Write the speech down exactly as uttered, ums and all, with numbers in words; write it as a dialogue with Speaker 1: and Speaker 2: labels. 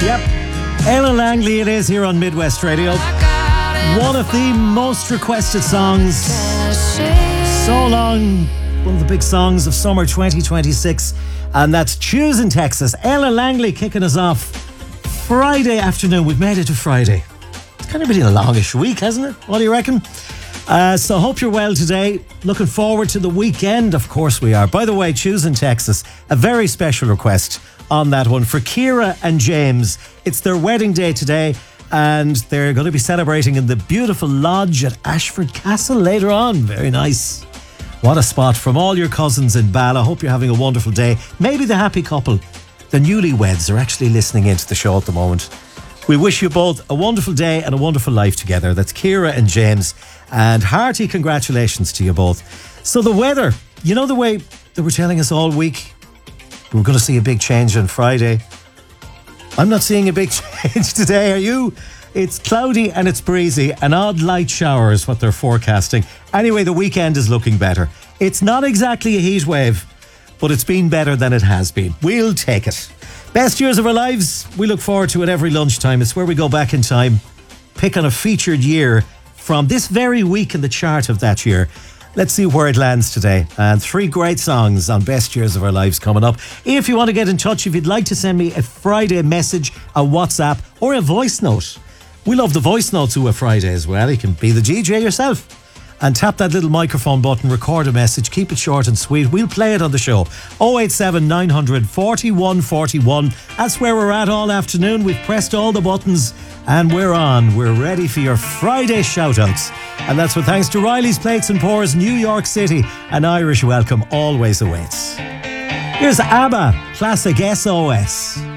Speaker 1: Yep. Ella Langley it is here on Midwest Radio. One of the most requested songs. So long. One of the big songs of summer twenty twenty-six. And that's Choosing Texas. Ella Langley kicking us off Friday afternoon. We've made it to Friday. It's kind of been a longish week, hasn't it? What do you reckon? Uh, so hope you're well today. Looking forward to the weekend. Of course we are. By the way, Choosing Texas, a very special request on that one for Ciara and James. It's their wedding day today, and they're going to be celebrating in the beautiful lodge at Ashford Castle later on. Very nice. What a spot from all your cousins in Bala. Hope you're having a wonderful day. Maybe the happy couple, the newlyweds, are actually listening into the show at the moment. We wish you both a wonderful day and a wonderful life together. That's Ciara and James. And hearty congratulations to you both. So the weather, you know the way they were telling us all week, we we're going to see a big change on Friday. I'm not seeing a big change today, are you? It's cloudy and it's breezy. An odd light shower is what they're forecasting. Anyway, the weekend is looking better. It's not exactly a heat wave, but it's been better than it has been. We'll take it. Best years of our lives, we look forward to it every lunchtime. It's where we go back in time, pick on a featured year from this very week in the chart of that year. Let's see where it lands today. And three great songs on Best Years of Our Lives coming up. If you want to get in touch, if you'd like to send me a Friday message, a WhatsApp or a voice note. We love the voice note to a Friday as well. You can be the D J yourself and tap that little microphone button, record a message, keep it short and sweet. We'll play it on the show. oh eight seven nine hundred forty-one forty-one. That's where we're at all afternoon. We've pressed all the buttons and we're on. We're ready for your Friday shout-outs. And that's with thanks to Riley's Plates and Pours, New York City. An Irish welcome always awaits. Here's ABBA, classic S O S.